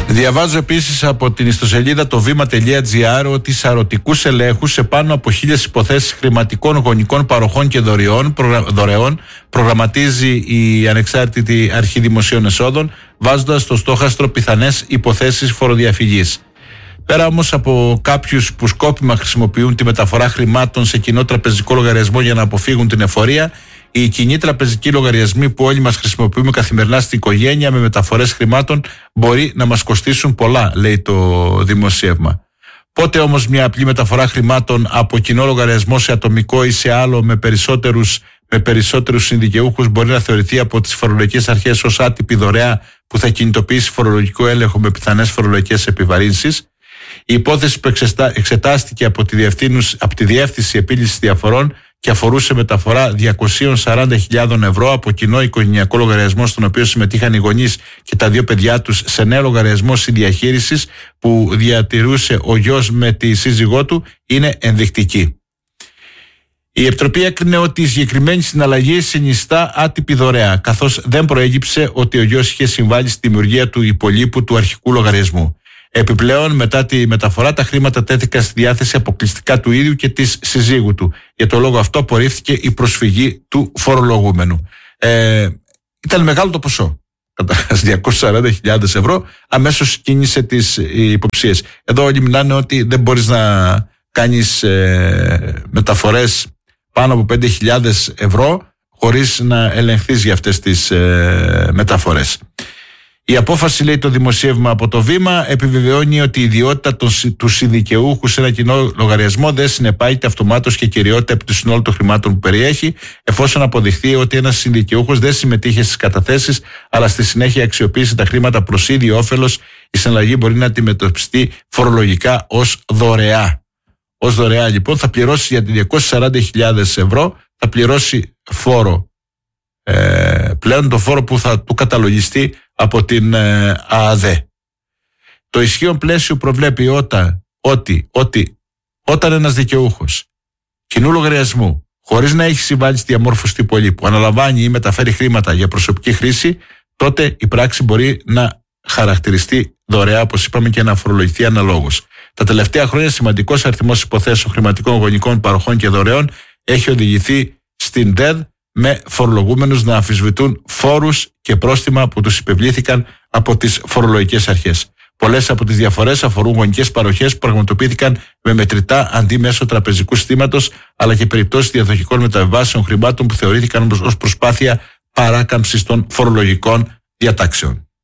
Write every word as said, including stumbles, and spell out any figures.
Διαβάζω επίσης από την ιστοσελίδα το βήμα τελεία τζι άρ ότι σαρωτικούς ελέγχους σε πάνω από χίλιες υποθέσεις χρηματικών γονικών παροχών και δωρεών, προγρα... δωρεών προγραμματίζει η Ανεξάρτητη Αρχή Δημοσίων Εσόδων, βάζοντας στο στόχαστρο πιθανές υποθέσεις φοροδιαφυγής. Πέρα όμως από κάποιους που σκόπιμα χρησιμοποιούν τη μεταφορά χρημάτων σε κοινό τραπεζικό λογαριασμό για να αποφύγουν την εφορία, οι κοινοί τραπεζικοί λογαριασμοί που όλοι μας χρησιμοποιούμε καθημερινά στην οικογένεια με μεταφορές χρημάτων μπορεί να μας κοστίσουν πολλά, λέει το δημοσίευμα. Πότε όμως μια απλή μεταφορά χρημάτων από κοινό λογαριασμό σε ατομικό ή σε άλλο με περισσότερους, με περισσότερους συνδικαιούχους μπορεί να θεωρηθεί από τις φορολογικές αρχές ως άτυπη δωρεά που θα κινητοποιήσει φορολογικό έλεγχο με πιθανές φορολογικές επιβαρύνσεις. Η υπόθεση που εξετάστηκε από τη, από τη Διεύθυνση Επίλυσης Διαφορών και αφορούσε μεταφορά διακόσιες σαράντα χιλιάδες ευρώ από κοινό οικογενειακό λογαριασμό στον οποίο συμμετείχαν οι γονείς και τα δύο παιδιά τους σε νέο λογαριασμό συνδιαχείρισης που διατηρούσε ο γιος με τη σύζυγό του είναι ενδεικτική. Η Επιτροπή έκρινε ότι η συγκεκριμένη συναλλαγή συνιστά άτυπη δωρεά, καθώς δεν προέγυψε ότι ο γιος είχε συμβάλει στη δημιουργία του υπολείπου του αρχικού λογαριασμού. Επιπλέον, μετά τη μεταφορά, τα χρήματα τέθηκαν στη διάθεση αποκλειστικά του ίδιου και της συζύγου του. Για το λόγο αυτό, απορρίφθηκε η προσφυγή του φορολογούμενου. Ε, ήταν μεγάλο το ποσό. διακόσιες σαράντα χιλιάδες ευρώ, αμέσως κίνησε τις υποψίες. Εδώ όλοι μιλάνε ότι δεν μπορείς να κάνεις ε, μεταφορές πάνω από πέντε χιλιάδες ευρώ χωρίς να ελεγχθείς για αυτές τις ε, μεταφορές. Η απόφαση, λέει το δημοσίευμα από το Βήμα, επιβεβαιώνει ότι η ιδιότητα του συνδικαιούχου σε ένα κοινό λογαριασμό δεν συνεπάγεται αυτομάτως και κυριότητα επί του συνόλου των χρημάτων που περιέχει, εφόσον αποδειχθεί ότι ένας συνδικαιούχος δεν συμμετείχε στις καταθέσεις, αλλά στη συνέχεια αξιοποίησε τα χρήματα προς ίδιο όφελος. Η συναλλαγή μπορεί να αντιμετωπιστεί φορολογικά ως δωρεά. Ως δωρεά, λοιπόν, θα πληρώσει για τις διακόσιες σαράντα χιλιάδες ευρώ, θα πληρώσει φόρο. Ε, πλέον το φόρο που θα του καταλογιστεί από την ε, ΑΑΔΕ. Το ισχύον πλαίσιο προβλέπει όταν, ότι, ότι όταν ένας δικαιούχος κοινού λογαριασμού, χωρίς να έχει συμβάλει στη διαμόρφωση του υπολείπου, αναλαμβάνει ή μεταφέρει χρήματα για προσωπική χρήση, τότε η πράξη μπορεί να χαρακτηριστεί δωρεά, όπως είπαμε, και να φορολογηθεί αναλόγως. Τα τελευταία χρόνια σημαντικός αριθμός υποθέσεων χρηματικών γονικών παροχών και δωρεών έχει οδηγηθεί στην ΔΕΔ με φορολογούμενους να αμφισβητούν φόρους και πρόστιμα που τους υπευλήθηκαν από τις φορολογικές αρχές. Πολλές από τις διαφορές αφορούν γονικές παροχές που πραγματοποιήθηκαν με μετρητά αντί μέσω τραπεζικού συστήματος, αλλά και περιπτώσεις διαδοχικών μεταβιβάσεων χρημάτων που θεωρήθηκαν ως προσπάθεια παράκαμψης των φορολογικών διατάξεων.